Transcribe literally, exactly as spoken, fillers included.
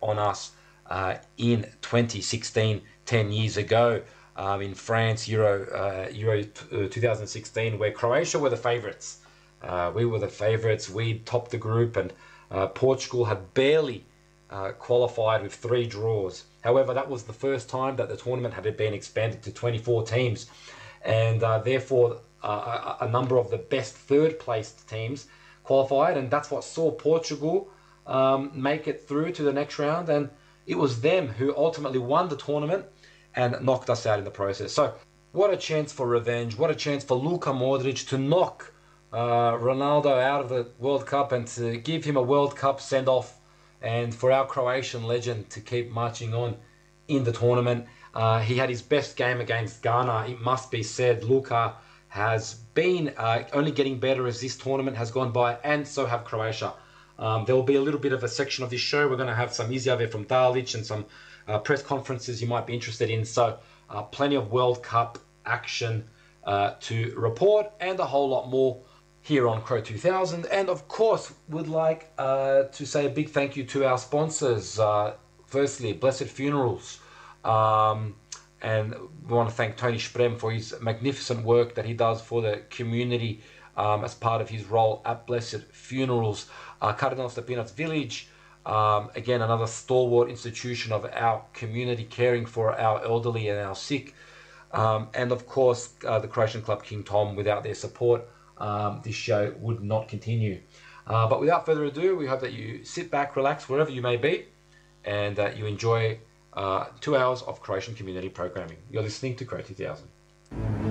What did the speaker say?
on us uh, in twenty sixteen, ten years ago, um, in France, Euro, uh, Euro twenty sixteen, where Croatia were the favourites. Uh, we were the favourites. We topped the group, and uh, Portugal had barely uh, qualified with three draws. However, that was the first time that the tournament had been expanded to twenty-four teams, and uh, therefore uh, a, a number of the best third-placed teams qualified, and that's what saw Portugal um, make it through to the next round, and it was them who ultimately won the tournament and knocked us out in the process. So what a chance for revenge, what a chance for Luka Modric to knock Uh, Ronaldo out of the World Cup and to give him a World Cup send-off, and for our Croatian legend to keep marching on in the tournament. Uh, he had his best game against Ghana, it must be said. Luka has been uh, only getting better as this tournament has gone by, and so have Croatia. Um, there will be a little bit of a section of this show. We're going to have some izjave from Dalic and some uh, press conferences you might be interested in. So uh, plenty of World Cup action uh, to report, and a whole lot more here on Crow two thousand. And of course, would like uh, to say a big thank you to our sponsors. Uh, firstly, Blessed Funerals. Um, and we want to thank Tony Sprem for his magnificent work that he does for the community um, as part of his role at Blessed Funerals. Uh, Cardinal Stepinac Village, um, again, another stalwart institution of our community, caring for our elderly and our sick. Um, and of course, uh, the Croatian Club King Tom. Without their support, Um, this show would not continue. Uh, but without further ado, we hope that you sit back, relax, wherever you may be, and that you enjoy uh, two hours of Croatian community programming. You're listening to Crow two thousand.